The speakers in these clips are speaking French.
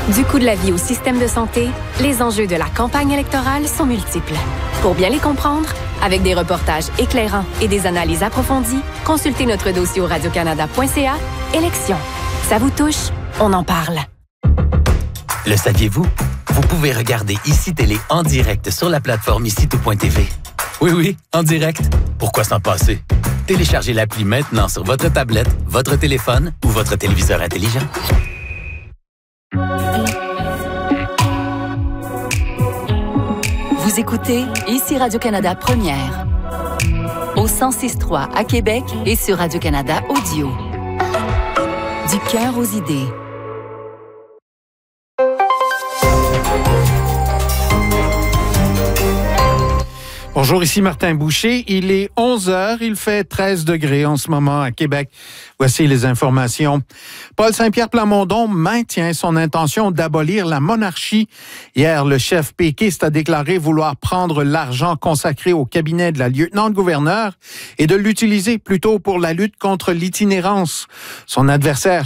Du coût de la vie au système de santé, les enjeux de la campagne électorale sont multiples. Pour bien les comprendre, avec des reportages éclairants et des analyses approfondies, consultez notre dossier au radiocanada.ca. Élections. Ça vous touche? On en parle. Le saviez-vous? Vous pouvez regarder ICI Télé en direct sur la plateforme ICI.tv. Oui, en direct. Pourquoi s'en passer? Téléchargez l'appli maintenant sur votre tablette, votre téléphone ou votre téléviseur intelligent. Vous écoutez ici Radio-Canada Première. Au 106.3 à Québec et sur Radio-Canada Audio. Du cœur aux idées. Bonjour, ici Martin Boucher. Il est 11h, il fait 13 degrés en ce moment à Québec. Voici les informations. Paul Saint-Pierre Plamondon maintient son intention d'abolir la monarchie. Hier, le chef péquiste a déclaré vouloir prendre l'argent consacré au cabinet de la lieutenant-gouverneur et de l'utiliser plutôt pour la lutte contre l'itinérance. Son adversaire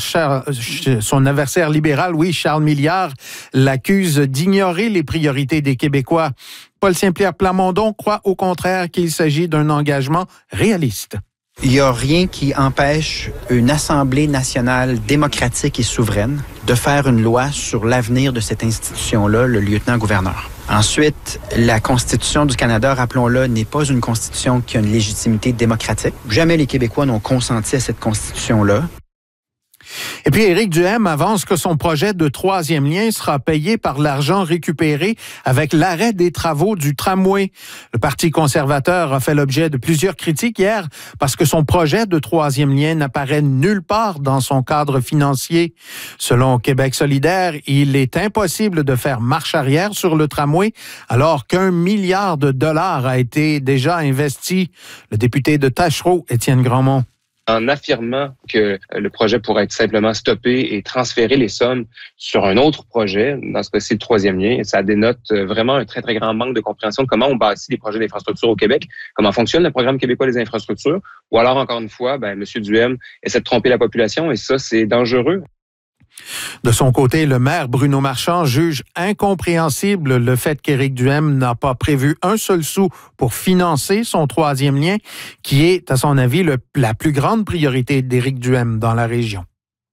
libéral, Charles Milliard, l'accuse d'ignorer les priorités des Québécois. Paul Saint-Pierre Plamondon croit au contraire qu'il s'agit d'un engagement réaliste. Il n'y a rien qui empêche une Assemblée nationale démocratique et souveraine de faire une loi sur l'avenir de cette institution-là, le lieutenant-gouverneur. Ensuite, la Constitution du Canada, rappelons-le, n'est pas une constitution qui a une légitimité démocratique. Jamais les Québécois n'ont consenti à cette constitution-là. Et puis, Éric Duhaime avance que son projet de troisième lien sera payé par l'argent récupéré avec l'arrêt des travaux du tramway. Le Parti conservateur a fait l'objet de plusieurs critiques hier parce que son projet de troisième lien n'apparaît nulle part dans son cadre financier. Selon Québec solidaire, il est impossible de faire marche arrière sur le tramway alors qu'1 milliard de dollars a été déjà investi. Le député de Tachereau, Étienne Grandmont. En affirmant que le projet pourrait être simplement stoppé et transférer les sommes sur un autre projet, dans ce cas-ci le troisième lien, ça dénote vraiment un très, très grand manque de compréhension de comment on bâtit des projets d'infrastructure au Québec, comment fonctionne le programme québécois des infrastructures, ou alors, encore une fois, M. Duhaime essaie de tromper la population et ça, c'est dangereux. De son côté, le maire Bruno Marchand juge incompréhensible le fait qu'Éric Duhaime n'a pas prévu un seul sou pour financer son troisième lien, qui est, à son avis, la plus grande priorité d'Éric Duhaime dans la région.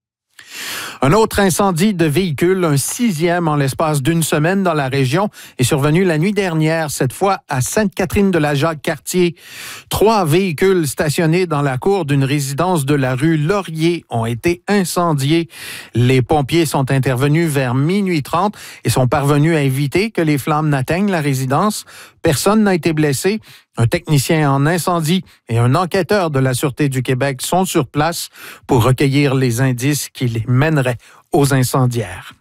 Un autre incendie de véhicule, un 6e en l'espace d'une semaine dans la région, est survenu la nuit dernière, cette fois à Sainte-Catherine-de-la-Jacques-Cartier. 3 véhicules stationnés dans la cour d'une résidence de la rue Laurier ont été incendiés. Les pompiers sont intervenus vers 12h30 et sont parvenus à éviter que les flammes n'atteignent la résidence. Personne n'a été blessé. Un technicien en incendie et un enquêteur de la Sûreté du Québec sont sur place pour recueillir les indices qui les mèneraient aux incendiaires.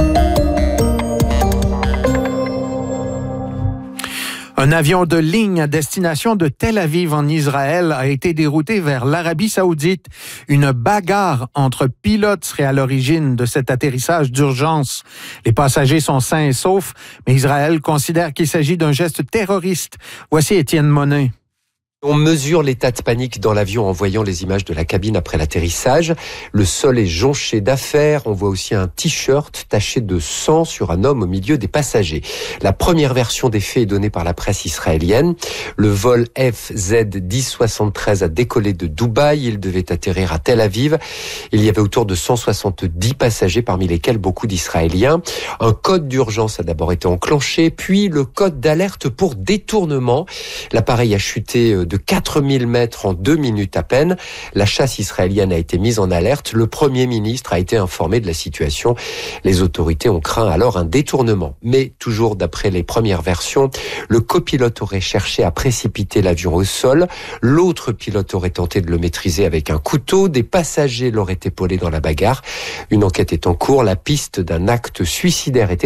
Un avion de ligne à destination de Tel Aviv en Israël a été dérouté vers l'Arabie saoudite. Une bagarre entre pilotes serait à l'origine de cet atterrissage d'urgence. Les passagers sont sains et saufs, mais Israël considère qu'il s'agit d'un geste terroriste. Voici Étienne Monin. On mesure l'état de panique dans l'avion en voyant les images de la cabine après l'atterrissage. Le sol est jonché d'affaires. On voit aussi un t-shirt taché de sang sur un homme au milieu des passagers. La première version des faits est donnée par la presse israélienne. Le vol FZ-1073 a décollé de Dubaï. Il devait atterrir à Tel Aviv. Il y avait autour de 170 passagers, parmi lesquels beaucoup d'Israéliens. Un code d'urgence a d'abord été enclenché, puis le code d'alerte pour détournement. L'appareil a chuté de 4000 mètres en 2 minutes à peine. La chasse israélienne a été mise en alerte. Le Premier ministre a été informé de la situation. Les autorités ont craint alors un détournement. Mais toujours d'après les premières versions, le copilote aurait cherché à précipiter l'avion au sol. L'autre pilote aurait tenté de le maîtriser avec un couteau. Des passagers l'auraient épaulé dans la bagarre. Une enquête est en cours. La piste d'un acte suicidaire est